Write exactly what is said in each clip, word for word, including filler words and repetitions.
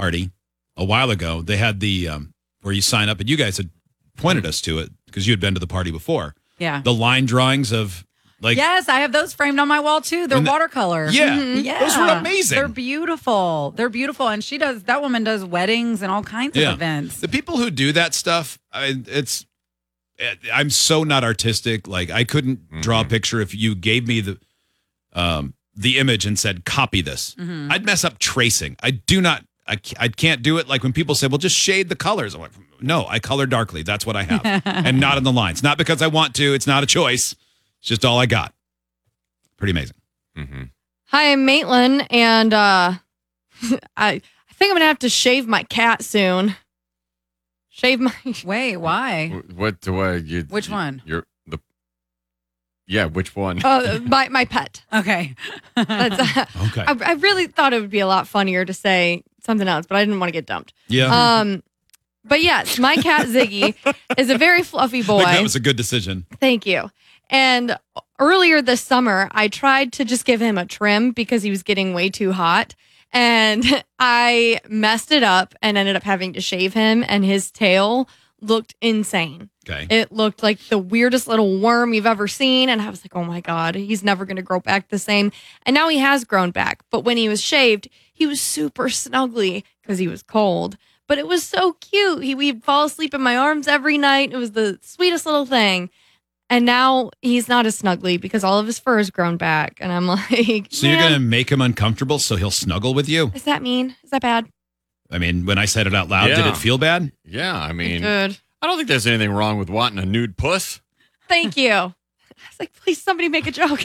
party a while ago. They had the um, where you sign up, and you guys had pointed us to it because you had been to the party before. Yeah. The line drawings of like. Yes, I have those framed on my wall too. They're the, watercolor. Yeah. Mm-hmm. Yeah. Those were amazing. They're beautiful. They're beautiful. And she does, that woman does weddings and all kinds yeah. of events. The people who do that stuff, I, it's, I'm so not artistic. Like I couldn't mm-hmm. draw a picture if you gave me the, um, the image and said, copy this. Mm-hmm. I'd mess up tracing. I do not, I, I can't do it. Like when people say, well, just shade the colors. I'm like, no, I color darkly. That's what I have. And not in the lines. Not because I want to. It's not a choice. It's just all I got. Pretty amazing. Mm-hmm. Hi, I'm Maitland, and uh, I, I think I'm going to have to shave my cat soon. Shave my... Wait, why? What do I... You, Which you, one? You're the... Yeah, which one? Uh, my, my pet. Okay. That's, uh, okay. I, I really thought it would be a lot funnier to say something else, but I didn't want to get dumped. Yeah. Um, but yes, my cat Ziggy is a very fluffy boy. I think that was a good decision. Thank you. And earlier this summer, I tried to just give him a trim because he was getting way too hot. And I messed it up and ended up having to shave him, and his tail looked insane. Okay. It looked like the weirdest little worm you've ever seen. And I was like, oh my God, he's never going to grow back the same. And now he has grown back. But when he was shaved, he was super snuggly because he was cold. But it was so cute. He, we'd fall asleep in my arms every night. It was the sweetest little thing. And now he's not as snuggly because all of his fur has grown back. And I'm like, so you're going to make him uncomfortable so he'll snuggle with you? Does that mean? Is that bad? I mean, when I said it out loud, Yeah. did it feel bad? Yeah, I mean, Good. I don't think there's anything wrong with wanting a nude puss. Thank you. I was like, please, somebody make a joke.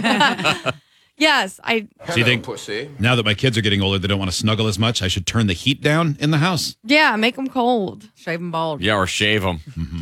Yes, I. So you think pussy. Now that my kids are getting older, they don't want to snuggle as much, I should turn the heat down in the house? Yeah, make them cold. Shave them bald. Yeah, or shave them. Mm-hmm.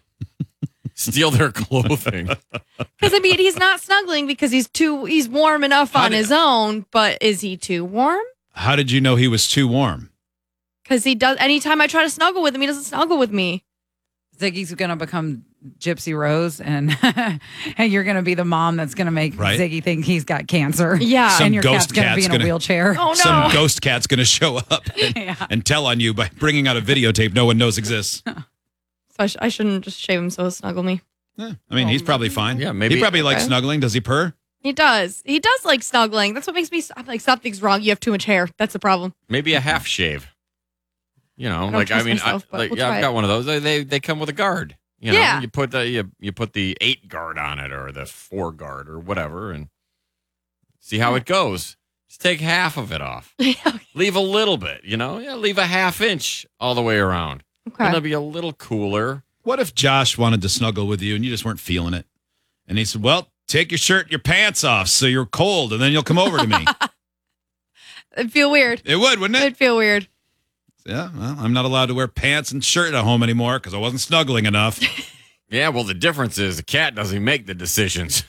Steal their clothing. Because I mean, he's not snuggling because he's too. He's warm enough How on did- his own, but is he too warm? How did you know he was too warm? Because he does. Anytime I try to snuggle with him, he doesn't snuggle with me. Ziggy's going to become Gypsy Rose, and and you're going to be the mom that's going to make Right. Ziggy think he's got cancer. Yeah. Some and your ghost cat's going to be cat's in a gonna- wheelchair. Oh no! Some ghost cat's going to show up and, Yeah. and tell on you by bringing out a videotape no one knows exists. So I, sh- I shouldn't just shave him so he'll snuggle me. Yeah, I mean, he's probably fine. Yeah, maybe- He probably likes Okay. snuggling. Does he purr? He does. He does like snuggling. That's what makes me. I'm like, something's wrong. You have too much hair. That's the problem. Maybe a half shave. You know, don't like I trust mean, myself, I, but like we'll yeah, try I've it. got one of those. They they, they come with a guard. You know, Yeah. you put the you, you put the eight guard on it or the four guard or whatever, and see how it goes. Just take half of it off. Leave a little bit. You know, yeah, leave a half inch all the way around. Okay. It'll be a little cooler. What if Josh wanted to snuggle with you and you just weren't feeling it? And he said, well, take your shirt and your pants off so you're cold and then you'll come over to me. It'd feel weird. It would, wouldn't it? It'd feel weird. Yeah, well, I'm not allowed to wear pants and shirt at home anymore because I wasn't snuggling enough. Yeah, well, the difference is the cat doesn't make the decisions.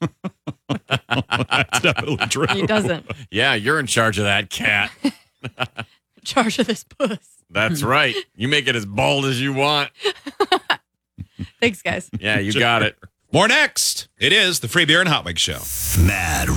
That's definitely true. He doesn't. Yeah, you're in charge of that cat. Charge of this puss. That's right. You make it as bald as you want. Thanks, guys. Yeah, you got it. More next. It is the Free Beer and Hot Wings Show. Mad